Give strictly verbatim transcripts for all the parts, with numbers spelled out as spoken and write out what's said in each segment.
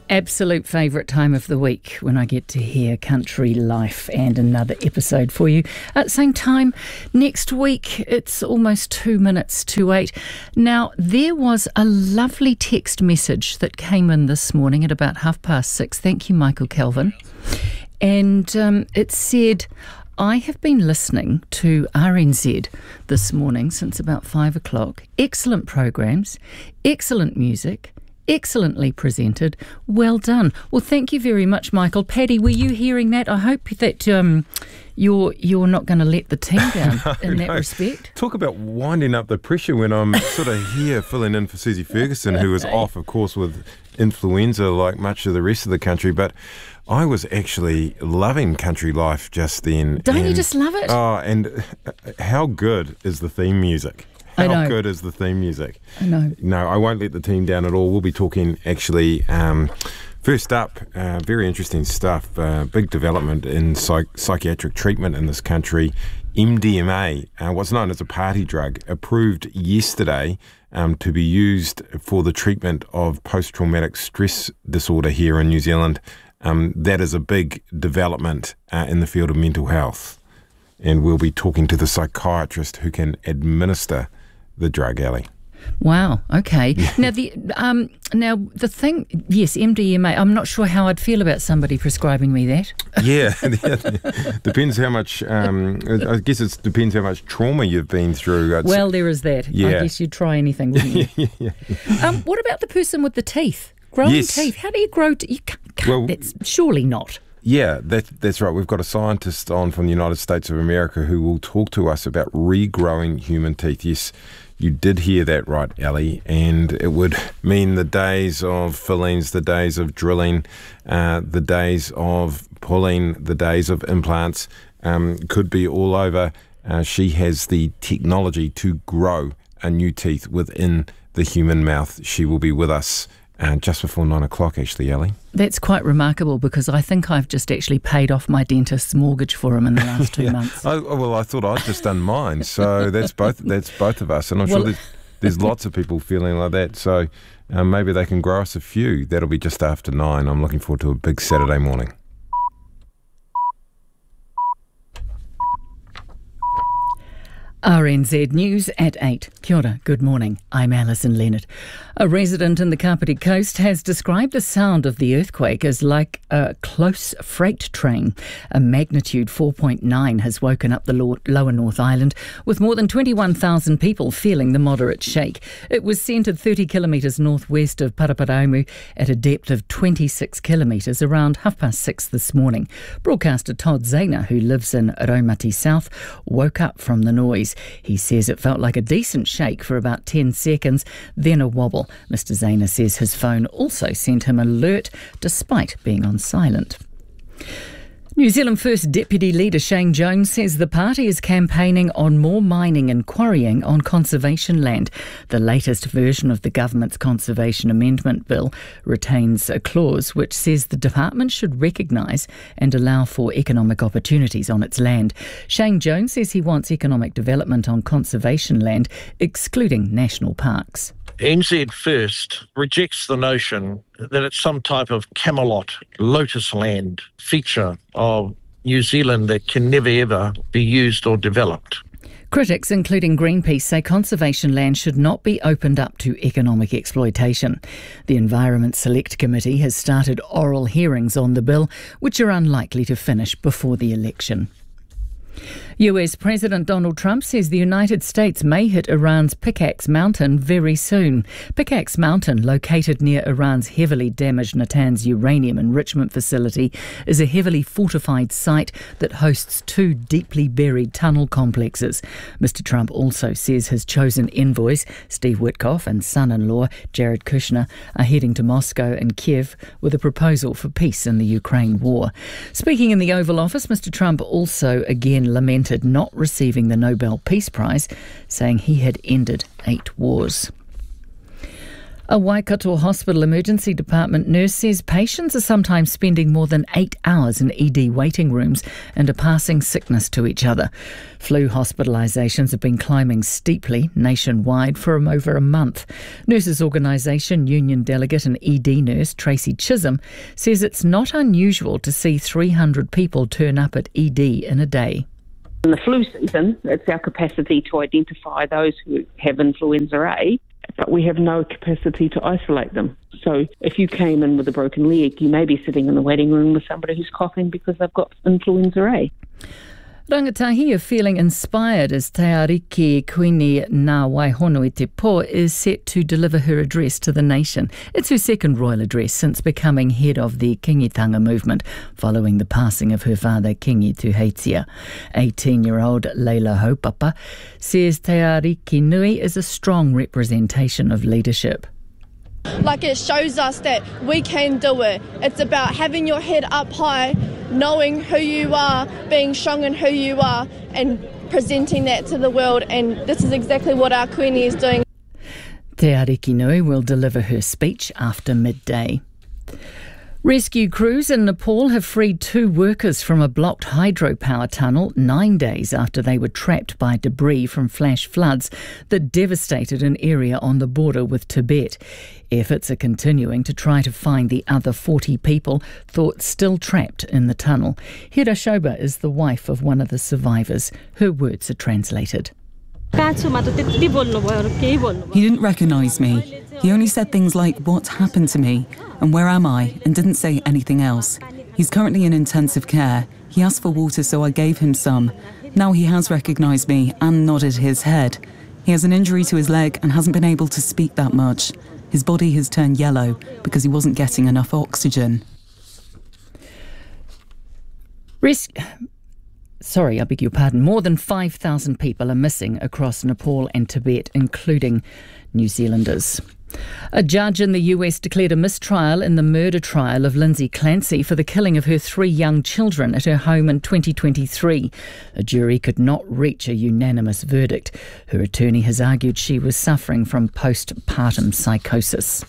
absolute favourite time of the week when I get to hear Country Life, and another episode for you. At the same time, next week, it's almost two minutes to eight. Now, there was a lovely text message that came in this morning at about half past six. Thank you, Michael Kelvin. And um, it said, I have been listening to R N Z this morning since about five o'clock. Excellent programs, excellent music, excellently presented. Well done. Well, thank you very much, Michael. Paddy, were you hearing that? I hope that um, you're you're not going to let the team down no, in that no. respect. Talk about winding up the pressure when I'm sort of here filling in for Susie Ferguson, who was off, of course, with influenza like much of the rest of the country. But I was actually loving Country Life just then. Don't and, you just love it? Oh, and how good is the theme music? How I know. good is the theme music? I know. No, I won't let the team down at all. We'll be talking actually, um, first up, uh, very interesting stuff, uh, big development in psych- psychiatric treatment in this country. M D M A, uh, what's known as a party drug, approved yesterday um, to be used for the treatment of post-traumatic stress disorder here in New Zealand. Um, that is a big development uh, in the field of mental health. And we'll be talking to the psychiatrist who can administer the drug, Ellie. Wow. Okay. now the um, now the thing, yes, M D M A. I'm not sure how I'd feel about somebody prescribing me that. Yeah, depends how much. Um, I guess it depends how much trauma you've been through. It's, well, there is that. Yeah. I guess you'd try anything, wouldn't you? yeah, yeah, yeah. Um, what about the person with the teeth? Growing yes. teeth. How do you grow? T- you can't, can't, Well, that's surely not. Yeah, that, that's right. We've got a scientist on from the United States of America who will talk to us about regrowing human teeth. Yes, you did hear that right, Ellie, and it would mean the days of fillings, the days of drilling, uh, the days of pulling, the days of implants um, could be all over. Uh, she has the technology to grow a new teeth within the human mouth. She will be with us Uh, just before nine o'clock, actually, Ellie. That's quite remarkable because I think I've just actually paid off my dentist's mortgage for him in the last two yeah. months. I, well, I thought I'd just done mine, so that's both That's both of us. And I'm well, sure there's, there's lots of people feeling like that, so uh, maybe they can grow us a few. That'll be just after nine. I'm looking forward to a big Saturday morning. R N Z News at eight. Kia ora, good morning. I'm Alison Leonard. A resident in the Kapiti Coast has described the sound of the earthquake as like a close freight train. A magnitude four point nine has woken up the lower North Island, with more than twenty-one thousand people feeling the moderate shake. It was centred thirty kilometres northwest of Paraparaumu at a depth of twenty-six kilometres around half past six this morning. Broadcaster Todd Zahner, who lives in Raumati South, woke up from the noise. He says it felt like a decent shake for about ten seconds, then a wobble. Mister Zahner says his phone also sent him an alert despite being on silent. New Zealand First Deputy Leader Shane Jones says the party is campaigning on more mining and quarrying on conservation land. The latest version of the government's Conservation Amendment Bill retains a clause which says the department should recognise and allow for economic opportunities on its land. Shane Jones says he wants economic development on conservation land, excluding national parks. N Z First rejects the notion that it's some type of Camelot, Lotus Land feature of New Zealand that can never ever be used or developed. Critics, including Greenpeace, say conservation land should not be opened up to economic exploitation. The Environment Select Committee has started oral hearings on the bill, which are unlikely to finish before the election. U S President Donald Trump says the United States may hit Iran's Pickaxe Mountain very soon. Pickaxe Mountain, located near Iran's heavily damaged Natanz uranium enrichment facility, is a heavily fortified site that hosts two deeply buried tunnel complexes. Mister Trump also says his chosen envoys, Steve Witkoff and son-in-law Jared Kushner, are heading to Moscow and Kiev with a proposal for peace in the Ukraine war. Speaking in the Oval Office, Mister Trump also again lamented not receiving the Nobel Peace Prize, saying he had ended eight wars. A Waikato Hospital Emergency Department nurse says patients are sometimes spending more than eight hours in E D waiting rooms and are passing sickness to each other. Flu hospitalisations have been climbing steeply nationwide for over a month. Nurses Organisation Union Delegate and E D nurse Tracy Chisholm says it's not unusual to see three hundred people turn up at E D in a day. In the flu season, it's our capacity to identify those who have influenza A, but we have no capacity to isolate them. So if you came in with a broken leg, you may be sitting in the waiting room with somebody who's coughing because they've got influenza A. Rangatahi are feeling inspired as Te Ariki Kuini Ngā Waihonui Te Po is set to deliver her address to the nation. It's her second royal address since becoming head of the Kingitanga movement following the passing of her father Kingi Tuheitia. eighteen-year-old Leila Haupapa says Te Ariki Nui is a strong representation of leadership. Like, it shows us that we can do it. It's about having your head up high, knowing who you are, being strong in who you are, and presenting that to the world. And this is exactly what our Kuini is doing. Te Ariki Nui will deliver her speech after midday. Rescue crews in Nepal have freed two workers from a blocked hydropower tunnel nine days after they were trapped by debris from flash floods that devastated an area on the border with Tibet. Efforts are continuing to try to find the other forty people thought still trapped in the tunnel. Hira Shoba is the wife of one of the survivors. Her words are translated. He didn't recognise me. He only said things like, "What happened to me?" and "Where am I?" and didn't say anything else. He's currently in intensive care. He asked for water, so I gave him some. Now he has recognised me and nodded his head. He has an injury to his leg and hasn't been able to speak that much. His body has turned yellow because he wasn't getting enough oxygen. Risk... Sorry, I beg your pardon. More than five thousand people are missing across Nepal and Tibet, including New Zealanders. A judge in the U S declared a mistrial in the murder trial of Lindsay Clancy for the killing of her three young children at her home in twenty twenty-three. A jury could not reach a unanimous verdict. Her attorney has argued she was suffering from postpartum psychosis.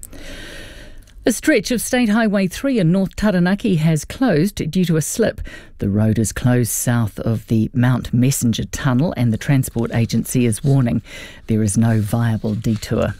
A stretch of State Highway three in North Taranaki has closed due to a slip. The road is closed south of the Mount Messenger Tunnel and the Transport Agency is warning there is no viable detour.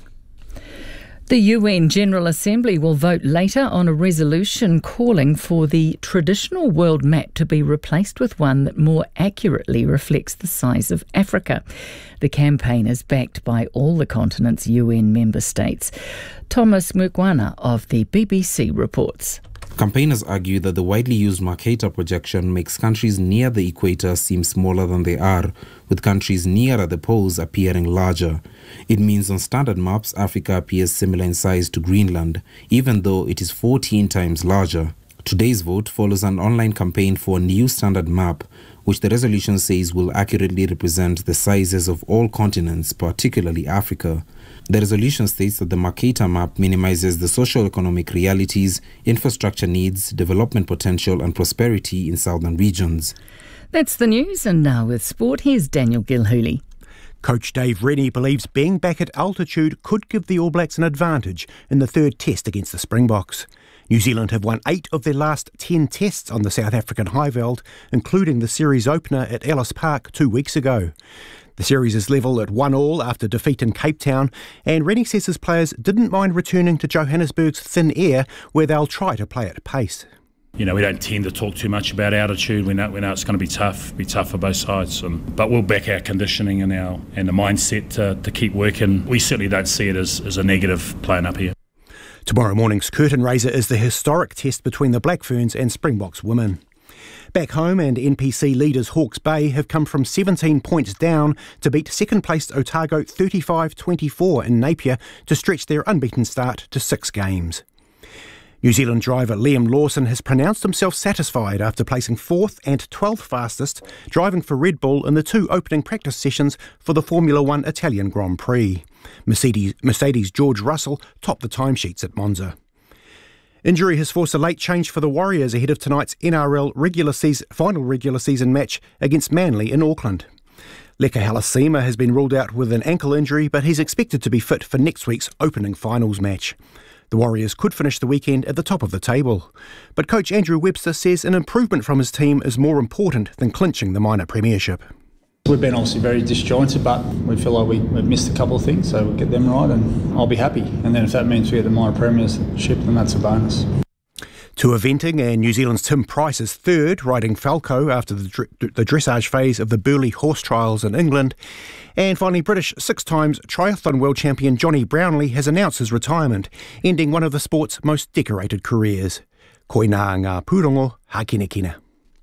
The U N General Assembly will vote later on a resolution calling for the traditional world map to be replaced with one that more accurately reflects the size of Africa. The campaign is backed by all the continent's U N member states. Thomas Mukwana of the B B C reports. Campaigners argue that the widely used Mercator projection makes countries near the equator seem smaller than they are, with countries nearer the poles appearing larger. It means on standard maps, Africa appears similar in size to Greenland, even though it is fourteen times larger. Today's vote follows an online campaign for a new standard map, which the resolution says will accurately represent the sizes of all continents, particularly Africa. The resolution states that the Mercator map minimizes the socio-economic realities, infrastructure needs, development potential and prosperity in southern regions. That's the news, and now with sport, here's Daniel Gilhooly. Coach Dave Rennie believes being back at altitude could give the All Blacks an advantage in the third test against the Springboks. New Zealand have won eight of their last ten tests on the South African Highveld, including the series opener at Ellis Park two weeks ago. The series is level at one all after defeat in Cape Town, and Rennie says his players didn't mind returning to Johannesburg's thin air, where they'll try to play at pace. You know, we don't tend to talk too much about altitude. We know, we know it's going to be tough, be tough for both sides. Um, but we'll back our conditioning and our and the mindset to, to keep working. We certainly don't see it as, as a negative playing up here. Tomorrow morning's curtain raiser is the historic test between the Black Ferns and Springboks women. Back home, and N P C leaders Hawke's Bay have come from seventeen points down to beat second-placed Otago thirty-five twenty-four in Napier to stretch their unbeaten start to six games. New Zealand driver Liam Lawson has pronounced himself satisfied after placing fourth and twelfth fastest, driving for Red Bull in the two opening practice sessions for the Formula One Italian Grand Prix. Mercedes, Mercedes George Russell topped the timesheets at Monza. Injury has forced a late change for the Warriors ahead of tonight's N R L regular season, final regular season match against Manly in Auckland. Leka Halasima has been ruled out with an ankle injury, but he's expected to be fit for next week's opening finals match. The Warriors could finish the weekend at the top of the table. But coach Andrew Webster says an improvement from his team is more important than clinching the minor premiership. We've been obviously very disjointed, but we feel like we, we've missed a couple of things, so we'll get them right and I'll be happy. And then if that means we get the minor premiership, then that's a bonus. To eventing, and New Zealand's Tim Price is third, riding Falco after the, dr- the dressage phase of the Burghley horse trials in England. And finally, British six times triathlon world champion Johnny Brownlee has announced his retirement, ending one of the sport's most decorated careers. Koina ngā pūrongo, hākina kina.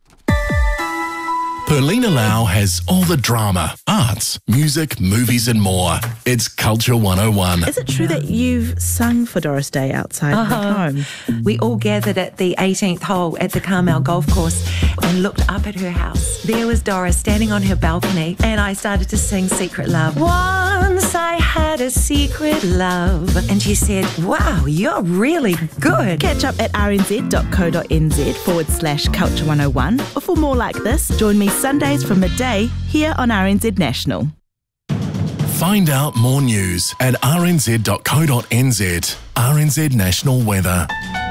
Perlina Lau has all the drama, arts, music, movies and more. It's Culture one oh one. Is it true that you've sung for Doris Day outside uh-huh. her home? We all gathered at the eighteenth hole at the Carmel Golf Course and looked up at her house. There was Doris standing on her balcony and I started to sing Secret Love. Once I had a secret love. And she said, wow, you're really good. Catch up at rnz.co.nz forward slash culture 101 or for more like this, join me Sundays from midday here on R N Z National. Find out more news at r n z dot co dot n z. R N Z National Weather.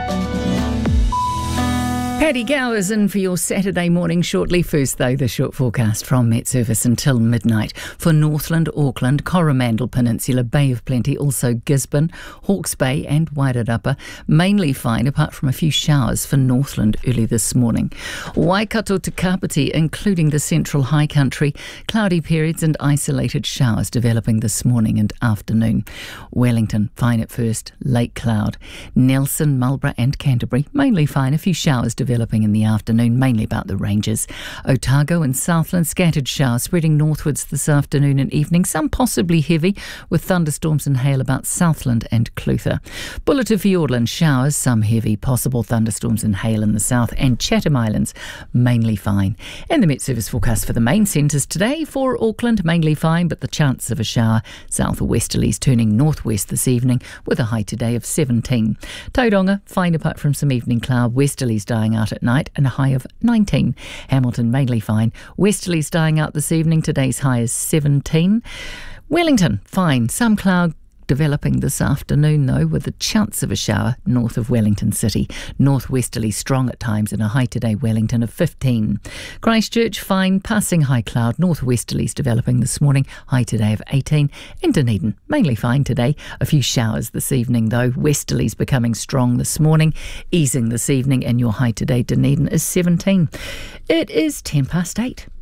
Paddy Gowers in for your Saturday morning shortly. First, though, the short forecast from Met Service until midnight for Northland, Auckland, Coromandel Peninsula, Bay of Plenty, also Gisborne, Hawke's Bay and Wairarapa. Mainly fine, apart from a few showers for Northland early this morning. Waikato to Kapiti, including the central high country, cloudy periods and isolated showers developing this morning and afternoon. Wellington, fine at first, late cloud. Nelson, Marlborough and Canterbury, mainly fine, a few showers developing in the afternoon, mainly about the ranges. Otago and Southland, scattered showers spreading northwards this afternoon and evening, some possibly heavy, with thunderstorms and hail about Southland and Clutha. Bulletin Fiordland, showers, some heavy, possible thunderstorms and hail in the south, and Chatham Islands, mainly fine. And the Met Service forecast for the main centres today for Auckland, mainly fine, but the chance of a shower, south westerlies turning northwest this evening, with a high today of seventeen. Tauranga, fine apart from some evening cloud, westerlies dying out at night and a high of nineteen. Hamilton, mainly fine. Westerlies dying out this evening. Today's high is seventeen. Wellington, fine. Some cloud developing this afternoon, though, with a chance of a shower north of Wellington City. Northwesterly strong at times and a high today, Wellington, of fifteen. Christchurch, fine, passing high cloud. Northwesterlies developing this morning, high today of eighteen. And Dunedin, mainly fine today. A few showers this evening, though. Westerlies becoming strong this morning, easing this evening, and your high today, Dunedin, is seventeen. It is ten past eight.